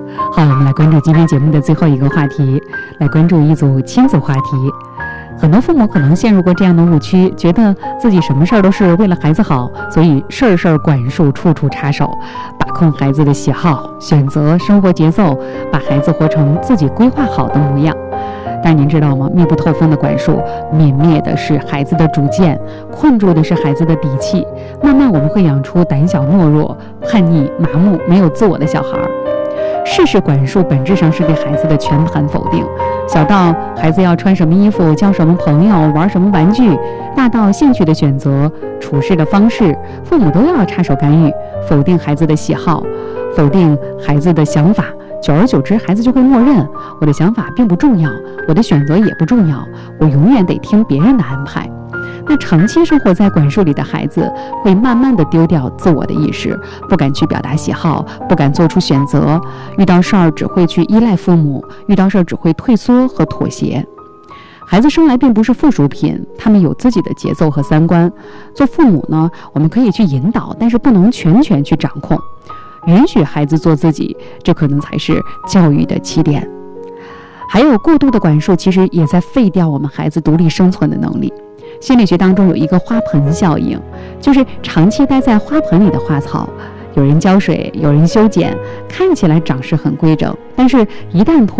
好，我们来关注今天节目的最后一个话题，来关注一组亲子话题。很多父母可能陷入过这样的误区，觉得自己什么事儿都是为了孩子好，所以事事管束，处处插手，把控孩子的喜好、选择、生活节奏，把孩子活成自己规划好的模样。但您知道吗？密不透风的管束，泯灭的是孩子的主见，困住的是孩子的底气。慢慢我们会养出胆小懦弱、叛逆、麻木、没有自我的小孩。事事管束本质上是对孩子的全盘否定，小到孩子要穿什么衣服、交什么朋友、玩什么玩具，大到兴趣的选择、处事的方式，父母都要插手干预，否定孩子的喜好，否定孩子的想法。久而久之，孩子就会默认我的想法并不重要，我的选择也不重要，我永远得听别人的安排。那长期生活在管束里的孩子，会慢慢的丢掉自我的意识，不敢去表达喜好，不敢做出选择，遇到事儿只会去依赖父母，遇到事儿只会退缩和妥协。孩子生来并不是附属品，他们有自己的节奏和三观。做父母呢，我们可以去引导，但是不能全权去掌控。允许孩子做自己，这可能才是教育的起点。还有过度的管束，其实也在废掉我们孩子独立生存的能力。心理学当中有一个花盆效应，就是长期待在花盆里的花草，有人浇水，有人修剪，看起来长势很规整，但是一旦脱